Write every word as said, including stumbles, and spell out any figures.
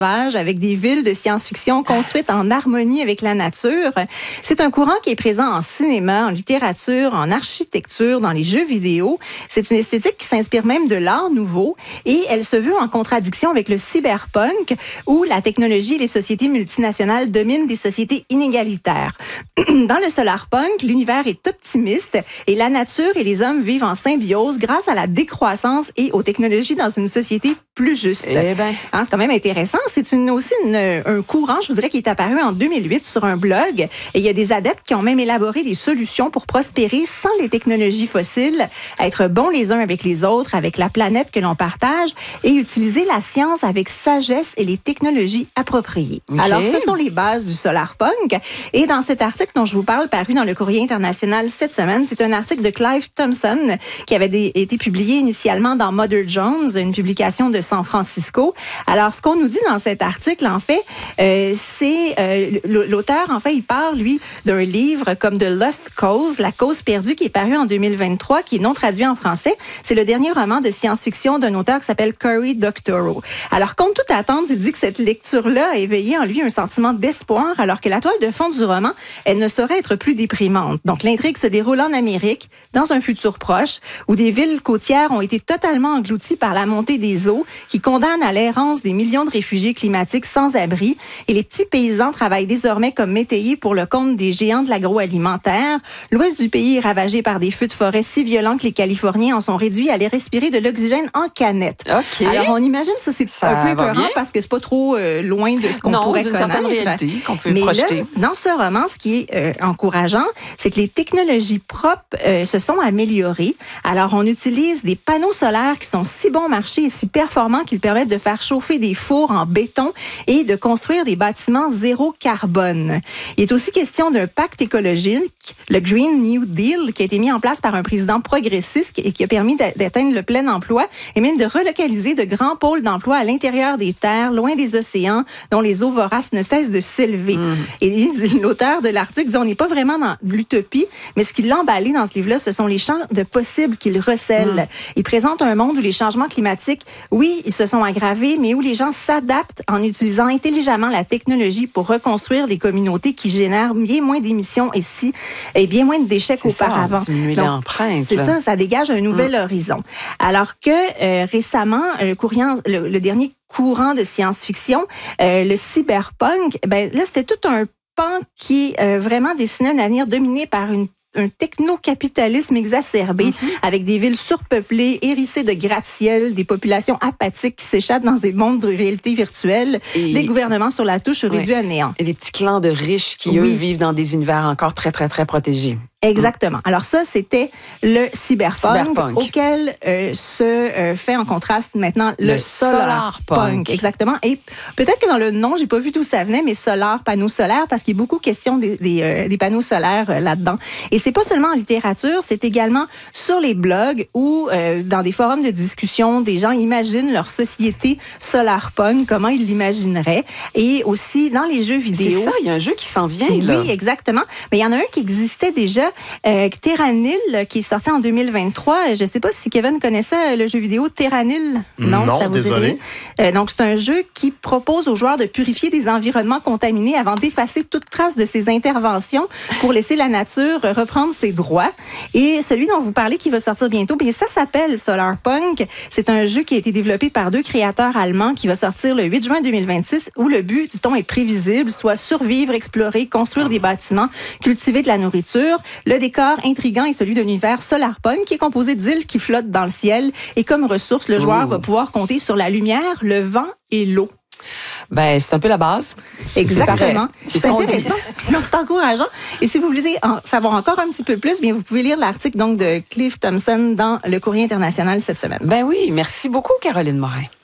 avec des villes de science-fiction construites en harmonie avec la nature. C'est un courant qui est présent en cinéma, en littérature, en architecture, dans les jeux vidéo. C'est une esthétique qui s'inspire même de l'art nouveau et elle se veut en contradiction avec le cyberpunk où la technologie et les sociétés multinationales dominent des sociétés inégalitaires. Dans le solarpunk, l'univers est optimiste et la nature et les hommes vivent en symbiose grâce à la décroissance et aux technologies dans une société plus juste. Eh ben. Hein, c'est quand même intéressant. C'est une, aussi une, un courant, je vous dirais, qui est apparu en deux mille huit sur un blog. Et il y a des adeptes qui ont même élaboré des solutions pour prospérer sans les technologies fossiles, être bons les uns avec les autres, avec la planète que l'on partage et utiliser la science avec sagesse et les technologies appropriées. Okay. Alors, ce sont les bases du solarpunk. Et dans cet article dont je vous parle, paru dans le Courrier international cette semaine, c'est un article de Clive Thompson qui avait des, été publié initialement dans Mother Jones, une publication de San Francisco. Alors, ce qu'on nous dit dans cet article, en fait, euh, c'est euh, l'auteur, en fait, il parle, lui, d'un livre comme The Lost Cause, La cause perdue, qui est paru en deux mille vingt-trois, qui est non traduit en français. C'est le dernier roman de science-fiction d'un auteur qui s'appelle Cory Doctorow. Alors, contre toute attente, il dit que cette lecture-là a éveillé en lui un sentiment d'espoir, alors que la toile de fond du roman, elle ne saurait être plus déprimante. Donc, l'intrigue se déroule en Amérique, dans un futur proche, où des villes côtières ont été totalement englouties par la montée des eaux, qui condamne à l'errance des millions de réfugiés climatiques sans abri. Et les petits paysans travaillent désormais comme métayers pour le compte des géants de l'agroalimentaire. L'ouest du pays est ravagé par des feux de forêt si violents que les Californiens en sont réduits à aller respirer de l'oxygène en canette. Okay. Alors, on imagine ça, c'est ça un peu épeurant parce que c'est pas trop euh, loin de ce qu'on non, pourrait d'une connaître. certaine réalité qu'on peut Mais projeter. là, dans ce roman, ce qui est euh, encourageant, c'est que les technologies propres euh, se sont améliorées. Alors, on utilise des panneaux solaires qui sont si bon marché et si performants qu'ils permettent de faire chauffer des fours en béton et de construire des bâtiments zéro carbone. Il est aussi question d'un pacte écologique, le Green New Deal, qui a été mis en place par un président progressiste et qui a permis d'atteindre le plein emploi et même de relocaliser de grands pôles d'emploi à l'intérieur des terres, loin des océans, dont les eaux voraces ne cessent de s'élever. Mmh. Et l'auteur de l'article dit, on n'est pas vraiment dans l'utopie, mais ce qui l'a emballé dans ce livre-là, ce sont les champs de possibles qu'il recèle. Mmh. Il présente un monde où les changements climatiques, oui, ils se sont aggravés, mais où les gens s'adaptent en utilisant intelligemment la technologie pour reconstruire des communautés qui génèrent bien moins d'émissions et, si, et bien moins de déchets qu'auparavant. Ça, diminuer l'empreinte. C'est ça, ça dégage un nouvel mmh. horizon. Alors que euh, récemment, le, courant, le, le dernier courant de science-fiction, euh, le cyberpunk, ben là, c'était tout un pan qui euh, vraiment dessinait un avenir dominé par une un techno-capitalisme exacerbé, mm-hmm. avec des villes surpeuplées, hérissées de gratte-ciel, des populations apathiques qui s'échappent dans des mondes de réalité virtuelle, et des gouvernements sur la touche réduits ouais. à néant. Et des petits clans de riches qui, oui. eux, vivent dans des univers encore très, très, très protégés. Exactement. Alors ça, c'était le cyberpunk, cyberpunk. auquel euh, se euh, fait en contraste maintenant le, le solarpunk. Solar Exactement. Et peut-être que dans le nom, j'ai pas vu d'où ça venait, mais solar, panneaux solaires, parce qu'il y a beaucoup question des, des, euh, des panneaux solaires euh, là-dedans. Et c'est pas seulement en littérature, c'est également sur les blogs ou euh, dans des forums de discussion, des gens imaginent leur société solarpunk, comment ils l'imagineraient. Et aussi dans les jeux vidéo. C'est ça, il y a un jeu qui s'en vient, là. Oui, exactement. Mais il y en a un qui existait déjà, Euh, Terranil, qui est sorti en deux mille vingt-trois. Je ne sais pas si Kevin connaissait le jeu vidéo Terranil. Non, non ça vous désolé. dit rien. Euh, donc, c'est un jeu qui propose aux joueurs de purifier des environnements contaminés avant d'effacer toute trace de ces interventions pour laisser la nature reprendre ses droits. Et celui dont vous parlez qui va sortir bientôt, bien, ça s'appelle Solarpunk. C'est un jeu qui a été développé par deux créateurs allemands qui va sortir le huit juin deux mille vingt-six où le but, dit-on, est prévisible, soit survivre, explorer, construire des bâtiments, cultiver de la nourriture. Le décor intriguant est celui d'un univers solarpunk qui est composé d'îles qui flottent dans le ciel. Et comme ressource, le joueur Ouh. va pouvoir compter sur la lumière, le vent et l'eau. Ben, c'est un peu la base. Exactement. C'est, c'est intéressant. Donc, c'est encourageant. Et si vous voulez en savoir encore un petit peu plus, bien, vous pouvez lire l'article donc de Clive Thompson dans le Courrier international cette semaine. Ben oui, merci beaucoup, Caroline Morin.